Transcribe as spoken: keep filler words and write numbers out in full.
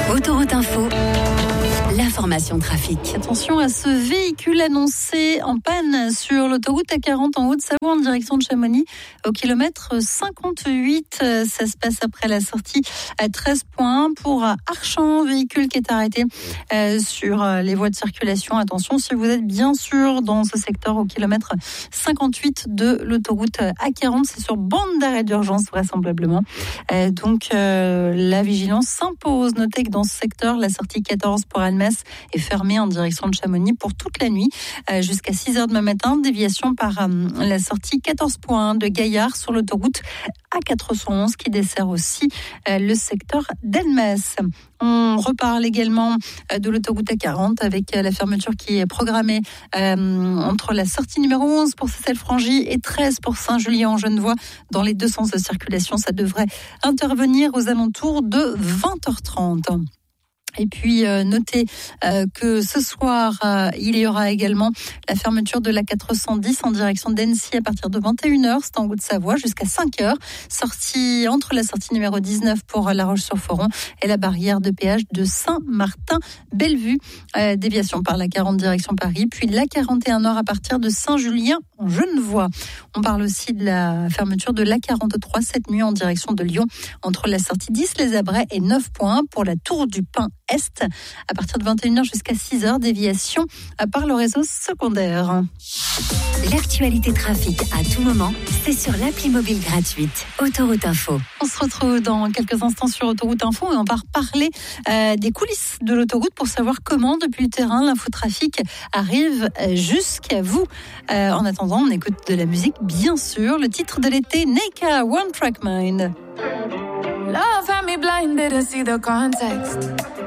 Autoroute Info, l'information trafic. Attention à ce véhicule annoncé en panne sur l'autoroute A quarante en Haute-Savoie en direction de Chamonix au kilomètre cinquante-huit. Ça se passe après la sortie à treize point un pour Archamps, véhicule qui est arrêté sur les voies de circulation. Attention si vous êtes bien sûr dans ce secteur au kilomètre cinquante-huit de l'autoroute A quarante, c'est sur bande d'arrêt d'urgence vraisemblablement. Donc la vigilance s'impose. Notez que dans ce secteur, la sortie quatorze pour Annemasse est fermée en direction de Chamonix pour toute la nuit euh, jusqu'à six heures demain matin. Déviation par euh, la sortie quatorze point un de Gaillard sur l'autoroute A quatre cent onze qui dessert aussi euh, le secteur d'Annemasse. On reparle également euh, de l'autoroute A quarante avec euh, la fermeture qui est programmée euh, entre la sortie numéro onze pour Cessel-Frangy et treize pour Saint-Julien-en-Genevois dans les deux sens de circulation. Ça devrait intervenir aux alentours de vingt heures trente. Et puis, euh, notez euh, que ce soir, euh, il y aura également la fermeture de l'A quatre cent dix en direction d'Annecy à partir de vingt et une heures. C'est en Haute-Savoie jusqu'à cinq heures. Sortie entre la sortie numéro dix-neuf pour La Roche-sur-Foron et la barrière de péage de Saint-Martin-Bellevue. Euh, déviation par l'A quarante direction Paris. Puis l'A quarante et un Nord à partir de Saint-Julien-en-Genevois. On parle aussi de la fermeture de l'A quarante-trois cette nuit en direction de Lyon entre la sortie dix les Abrais et neuf point un pour la Tour du Pin Est, à partir de vingt et une heures jusqu'à six heures, déviation par le réseau secondaire. L'actualité trafic à tout moment, c'est sur l'appli mobile gratuite Autoroute Info. On se retrouve dans quelques instants sur Autoroute Info et on va reparler euh, des coulisses de l'autoroute pour savoir comment, depuis le terrain, l'infotrafic arrive jusqu'à vous. Euh, en attendant, on écoute de la musique, bien sûr. Le titre de l'été, Neka, One Track Mind. Love had me blind, didn't see the context.